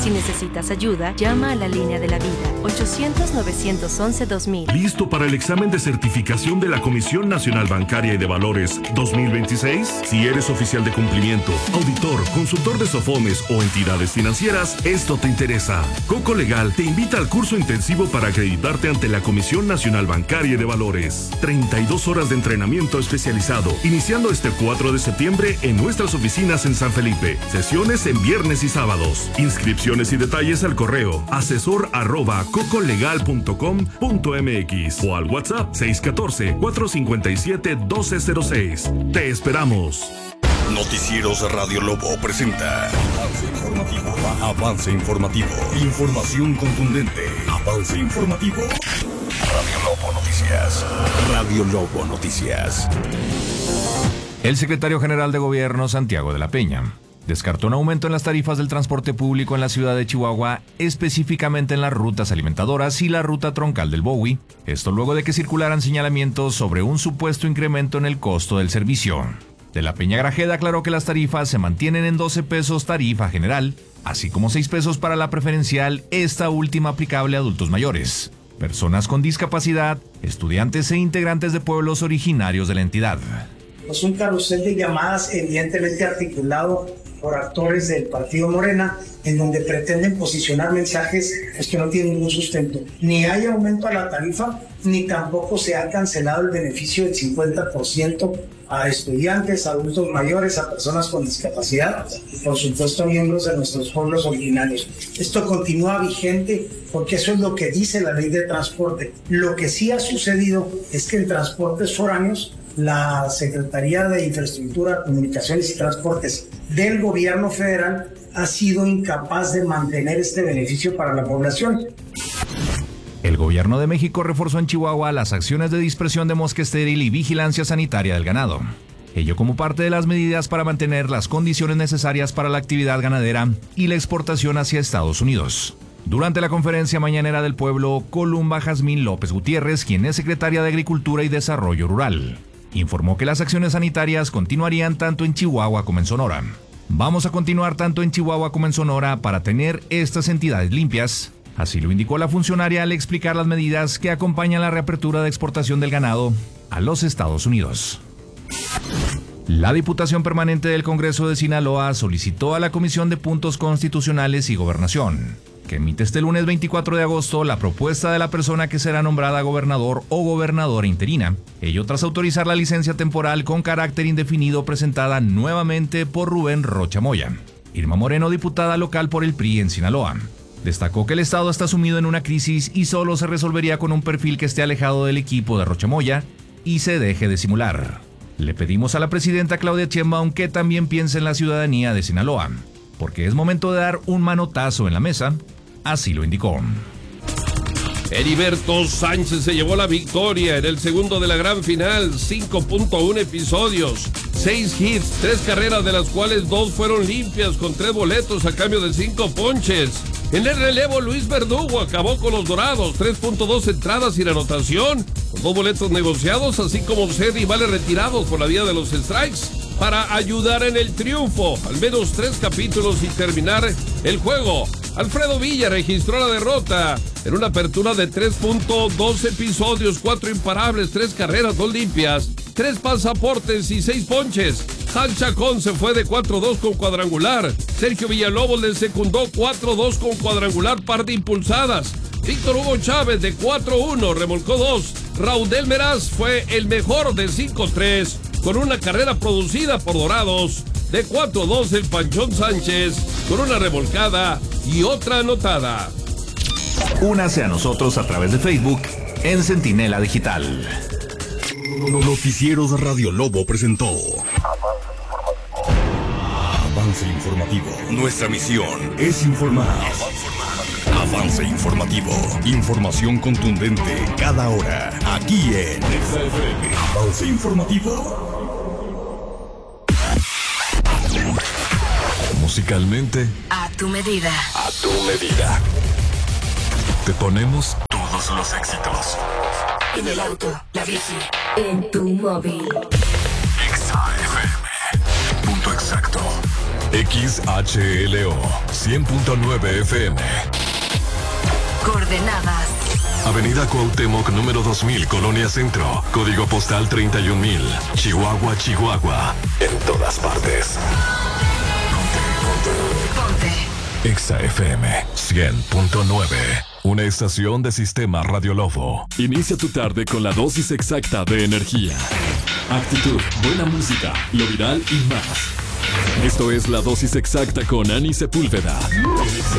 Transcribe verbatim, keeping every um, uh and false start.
Si necesitas ayuda, llama a la línea de la vida, ochocientos, novecientos once, dos mil. ¿Listo para el examen de certificación de la Comisión Nacional Bancaria y de Valores dos mil veintiséis? Si eres oficial de cumplimiento, auditor, consultor de SOFOMES o entidades financieras, esto te interesa. Coco Legal te invita al curso intensivo para acreditarte ante la Comisión Nacional Bancaria y de Valores. treinta y dos horas de entrenamiento especializado, iniciando este cuatro de septiembre en nuestras oficinas en San Felipe. Sesiones en viernes y sábados. Inscripciones y detalles al correo asesor arroba cocolegal punto com punto mx o al WhatsApp seis uno cuatro, cuatro cinco siete, uno dos cero seis. Te esperamos. Noticieros Radio Lobo presenta Avance Informativo. Avance Informativo. Información contundente. Avance Informativo. Radio Lobo Noticias. Radio Lobo Noticias. El secretario general de Gobierno, Santiago de la Peña, descartó un aumento en las tarifas del transporte público en la ciudad de Chihuahua, específicamente en las rutas alimentadoras y la ruta troncal del Bowie. Esto luego de que circularan señalamientos sobre un supuesto incremento en el costo del servicio. De la Peña Grajeda aclaró que las tarifas se mantienen en doce pesos tarifa general, así como seis pesos para la preferencial, esta última aplicable a adultos mayores, personas con discapacidad, estudiantes e integrantes de pueblos originarios de la entidad. Es un carrusel de llamadas evidentemente articulado por actores del partido Morena, en donde pretenden posicionar mensajes pues, que no tienen ningún sustento. Ni hay aumento a la tarifa, ni tampoco se ha cancelado el beneficio del cincuenta por ciento a estudiantes, a adultos mayores, a personas con discapacidad y por supuesto a miembros de nuestros pueblos originarios. Esto continúa vigente porque eso es lo que dice la ley de transporte. Lo que sí ha sucedido es que en transportes foráneos la Secretaría de Infraestructura, Comunicaciones y Transportes del Gobierno Federal ha sido incapaz de mantener este beneficio para la población. El Gobierno de México reforzó en Chihuahua las acciones de dispersión de mosca estéril y vigilancia sanitaria del ganado. Ello como parte de las medidas para mantener las condiciones necesarias para la actividad ganadera y la exportación hacia Estados Unidos. Durante la conferencia mañanera del pueblo, Columba Jazmín López Gutiérrez, quien es secretaria de Agricultura y Desarrollo Rural, informó que las acciones sanitarias continuarían tanto en Chihuahua como en Sonora. Vamos a continuar tanto en Chihuahua como en Sonora para tener estas entidades limpias. Así lo indicó la funcionaria al explicar las medidas que acompañan la reapertura de exportación del ganado a los Estados Unidos. La Diputación Permanente del Congreso de Sinaloa solicitó a la Comisión de Puntos Constitucionales y Gobernación, que emite este lunes veinticuatro de agosto la propuesta de la persona que será nombrada gobernador o gobernadora interina, ello tras autorizar la licencia temporal con carácter indefinido presentada nuevamente por Rubén Rocha Moya. Irma Moreno, diputada local por el P R I en Sinaloa, destacó que el Estado está sumido en una crisis y solo se resolvería con un perfil que esté alejado del equipo de Rocha Moya y se deje de simular. Le pedimos a la presidenta Claudia Sheinbaum que también piense en la ciudadanía de Sinaloa, porque es momento de dar un manotazo en la mesa, así lo indicó. Heriberto Sánchez se llevó la victoria en el segundo de la gran final, cinco punto uno episodios, seis hits, tres carreras de las cuales dos fueron limpias con tres boletos a cambio de cinco ponches. En el relevo, Luis Verdugo acabó con los Dorados, tres punto dos entradas sin anotación, con dos boletos negociados, así como seis rivales retirados por la vía de los strikes, para ayudar en el triunfo, al menos tres capítulos y terminar el juego. Alfredo Villa registró la derrota en una apertura de tres punto dos episodios, cuatro imparables, tres carreras, dos limpias, tres pasaportes y seis ponches. Hans Chacón se fue de cuatro dos con cuadrangular. Sergio Villalobos le secundó cuatro dos con cuadrangular, par de impulsadas. Víctor Hugo Chávez de cuatro uno remolcó dos. Raudel Meraz fue el mejor de cinco tres con una carrera producida por Dorados. De cuatro dos el Panchón Sánchez con una remolcada y otra anotada. Únase a nosotros a través de Facebook en Centinela Digital. Noticieros Radio Lobo presentó Avance Informativo. Nuestra misión es informar. Avance Informativo. Información contundente cada hora. Aquí en Avance Informativo. Musicalmente, A tu medida. a tu medida. Te ponemos todos los éxitos. En el auto, la bici, en tu móvil. Exa F M. Punto exacto. X H L O cien punto nueve F M. Coordenadas. Avenida Cuauhtémoc número dos mil, Colonia Centro. Código postal treinta y un mil. Chihuahua, Chihuahua. En todas partes. Ponte. Exa F M cien punto nueve. Una estación de Sistema Radio Lobo. Inicia tu tarde con la dosis exacta de energía, actitud, buena música, lo viral y más. Esto es la dosis exacta con Ani Sepúlveda.